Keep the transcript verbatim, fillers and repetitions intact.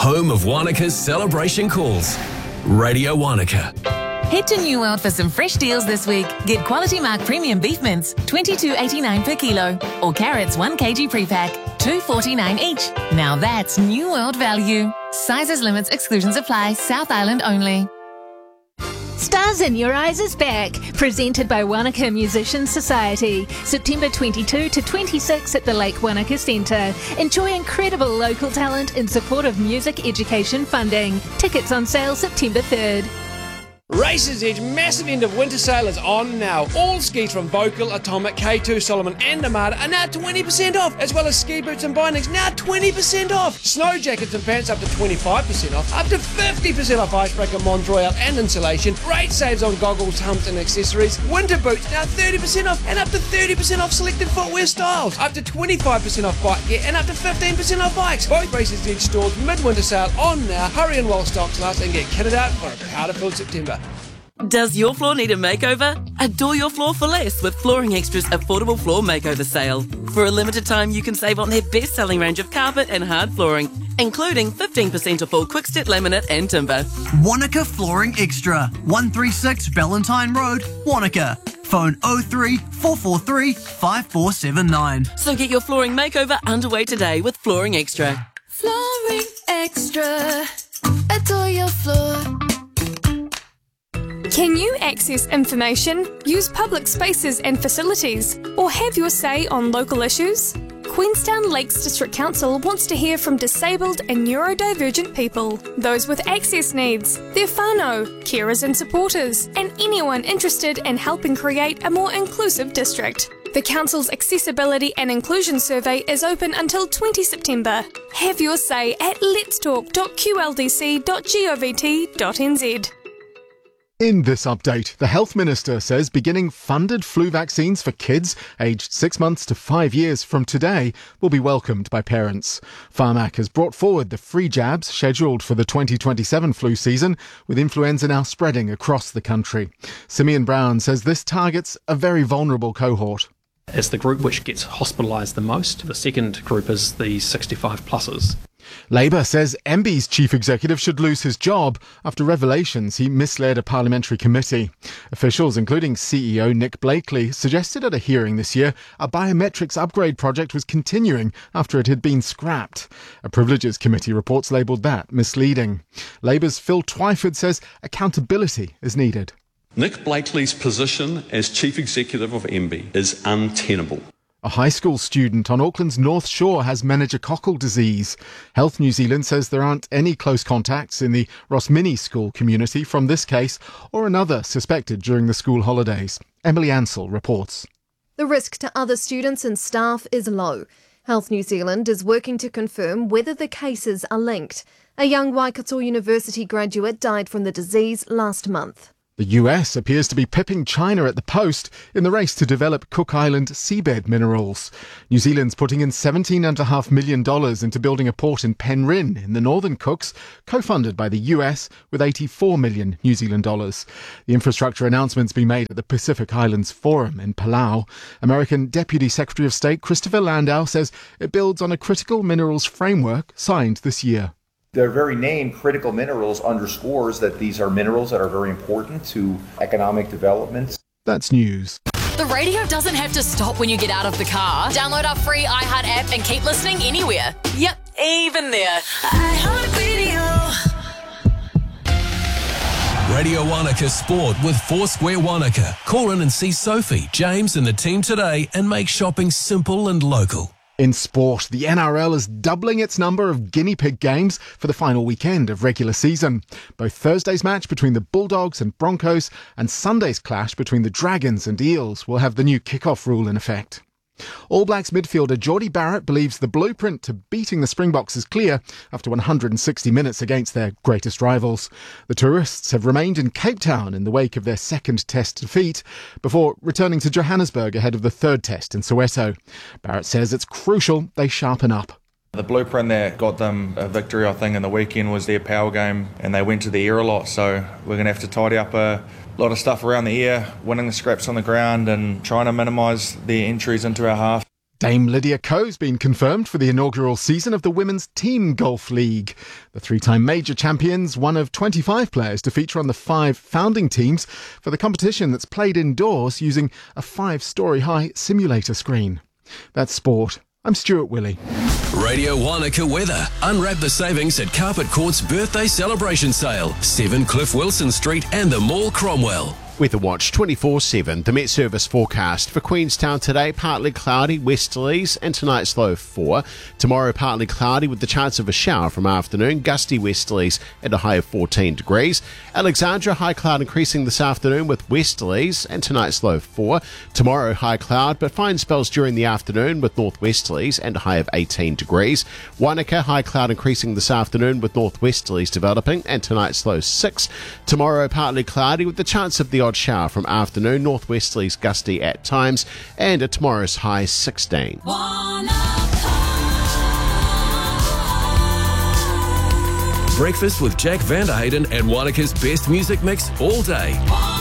home of Wanaka's celebration calls. Radio Wanaka. Head to New World for some fresh deals this week. Get Quality Mark Premium Beef Mince, twenty-two eighty-nine per kilo. Or carrots, one kilogram pre-pack, two forty-nine each. Now that's New World value. Sizes, limits, exclusions apply. South Island only. Stars in Your Eyes is back, presented by Wanaka Musicians Society. September twenty-second to twenty-sixth at the Lake Wanaka Centre. Enjoy incredible local talent in support of music education funding. Tickets on sale September third. Races Edge massive end of winter sale is on now. All skis from Vocal, Atomic, K two, Solomon and Armada are now twenty percent off, as well as ski boots and bindings now twenty percent off. Snow jackets and pants up to twenty-five percent off, up to fifty percent off Icebreaker, Mont Royal and insulation. Great saves on goggles, helmets and accessories. Winter boots now thirty percent off and up to thirty percent off selected footwear styles. Up to twenty-five percent off bike gear and up to fifteen percent off bikes. Both Races Edge stores midwinter sale on now. Hurry in while stocks last and get kitted out for a powder-filled September. Does your floor need a makeover? Adore your floor for less with Flooring Extra's affordable floor makeover sale. For a limited time, you can save on their best-selling range of carpet and hard flooring, including fifteen percent off all quick-step laminate and timber. Wanaka Flooring Extra, one thirty-six Valentine Road, Wanaka. Phone oh three, four four three, five four seven nine. So get your flooring makeover underway today with Flooring Extra. Flooring Extra. Adore your floor. Can you access information, use public spaces and facilities, or have your say on local issues? Queenstown Lakes District Council wants to hear from disabled and neurodivergent people, those with access needs, their whānau, carers and supporters, and anyone interested in helping create a more inclusive district. The Council's Accessibility and Inclusion Survey is open until the twentieth of September. Have your say at lets talk dot q l d c dot govt dot n z. In this update, the Health Minister says beginning funded flu vaccines for kids aged six months to five years from today will be welcomed by parents. Pharmac has brought forward the free jabs scheduled for the twenty twenty-seven flu season, with influenza now spreading across the country. Simeon Brown says this targets a very vulnerable cohort. It's the group which gets hospitalised the most. The second group is the sixty-five pluses. Labour says M B's chief executive should lose his job after revelations he misled a parliamentary committee. Officials, including C E O Nick Blakely, suggested at a hearing this year a biometrics upgrade project was continuing after it had been scrapped. A Privileges Committee reports labelled that misleading. Labour's Phil Twyford says accountability is needed. Nick Blakely's position as chief executive of M B is untenable. A high school student on Auckland's North Shore has meningococcal disease. Health New Zealand says there aren't any close contacts in the Rosmini school community from this case or another suspected during the school holidays. Emily Ansell reports. The risk to other students and staff is low. Health New Zealand is working to confirm whether the cases are linked. A young Waikato University graduate died from the disease last month. The U S appears to be pipping China at the post in the race to develop Cook Island seabed minerals. New Zealand's putting in seventeen point five million dollars into building a port in Penryn in the Northern Cooks, co-funded by the U S with eighty-four million New Zealand dollars. The infrastructure announcement's been made at the Pacific Islands Forum in Palau. American Deputy Secretary of State Christopher Landau says it builds on a critical minerals framework signed this year. Their very name, critical minerals, underscores that these are minerals that are very important to economic development. That's news. The radio doesn't have to stop when you get out of the car. Download our free iHeart app and keep listening anywhere. Yep, even there. iHeartRadio. Radio Wanaka Sport with Foursquare Wanaka. Call in and see Sophie, James and the team today and make shopping simple and local. In sport, the N R L is doubling its number of guinea pig games for the final weekend of regular season. Both Thursday's match between the Bulldogs and Broncos and Sunday's clash between the Dragons and Eels will have the new kick-off rule in effect. All Blacks midfielder Geordie Barrett believes the blueprint to beating the Springboks is clear after one hundred sixty minutes against their greatest rivals. The tourists have remained in Cape Town in the wake of their second test defeat before returning to Johannesburg ahead of the third test in Soweto. Barrett says it's crucial they sharpen up. The blueprint that got them a victory, I think, in the weekend was their power game, and they went to the air a lot, so we're going to have to tidy up a lot of stuff around the air, winning the scraps on the ground and trying to minimise their entries into our half. Dame Lydia Ko's been confirmed for the inaugural season of the Women's Team Golf League. The three-time major champion's one of twenty-five players to feature on the five founding teams for the competition that's played indoors using a five-storey high simulator screen. That's sport. I'm Stuart Willey. Radio Wanaka weather. Unwrap the savings at Carpet Court's birthday celebration sale. seven Cliff Wilson Street and the Mall Cromwell. Weather Watch twenty-four seven. The Met Service forecast for Queenstown today, partly cloudy, westerlies, and tonight's low four. Tomorrow, partly cloudy with the chance of a shower from afternoon, gusty westerlies at a high of fourteen degrees. Alexandra, high cloud increasing this afternoon with westerlies, and tonight's low four. Tomorrow, high cloud, but fine spells during the afternoon with northwesterlies and a high of eighteen degrees. Wanaka, high cloud increasing this afternoon with northwesterlies developing, and tonight's low six. Tomorrow, partly cloudy with the chance of the odd shower from afternoon, northwesterlies gusty at times, and at tomorrow's high sixteen. Breakfast with Jack Vanderhayden and Wanaka's best music mix all day.